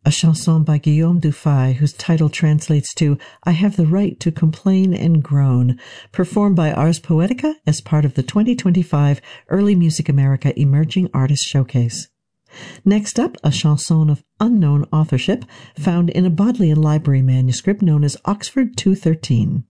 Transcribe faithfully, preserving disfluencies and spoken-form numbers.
a chanson by Guillaume Dufay, whose title translates to I Have the Right to Complain and Groan, performed by Ars Poetica as part of the twenty twenty-five Early Music America Emerging Artist Showcase. Next up, a chanson of unknown authorship found in a Bodleian Library manuscript known as Oxford two thirteen.